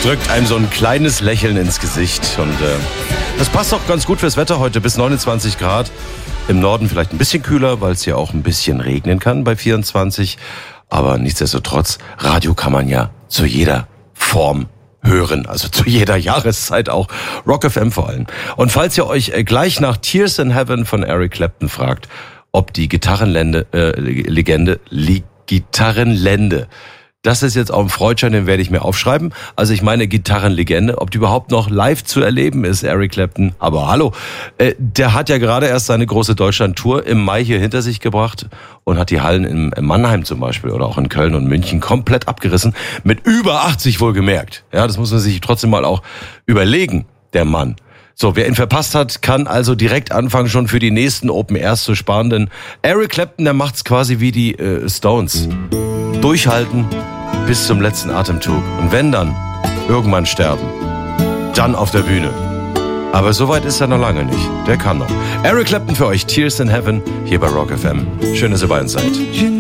drückt einem so ein kleines Lächeln ins Gesicht. Und das passt auch ganz gut fürs Wetter heute, bis 29 Grad. Im Norden vielleicht ein bisschen kühler, weil es hier auch ein bisschen regnen kann bei 24. Aber nichtsdestotrotz, Radio kann man ja zu jeder Form hören, also zu jeder Jahreszeit auch. Rock FM vor allem. Und falls ihr euch gleich nach Tears in Heaven von Eric Clapton fragt, ob die Gitarrenlende, das ist jetzt auch ein Freudschein, den werde ich mir aufschreiben. Also ich meine Gitarrenlegende, ob die überhaupt noch live zu erleben ist, Eric Clapton. Aber hallo, der hat ja gerade erst seine große Deutschland-Tour im Mai hier hinter sich gebracht und hat die Hallen in Mannheim zum Beispiel oder auch in Köln und München komplett abgerissen. Mit über 80 wohlgemerkt. Ja, das muss man sich trotzdem mal auch überlegen, der Mann. So, wer ihn verpasst hat, kann also direkt anfangen, schon für die nächsten Open Airs zu sparen. Denn Eric Clapton, der macht's quasi wie die Stones. Durchhalten bis zum letzten Atemzug. Und wenn dann irgendwann sterben, dann auf der Bühne. Aber so weit ist er noch lange nicht. Der kann noch. Eric Clapton für euch, Tears in Heaven, hier bei Rock FM. Schön, dass ihr bei uns seid.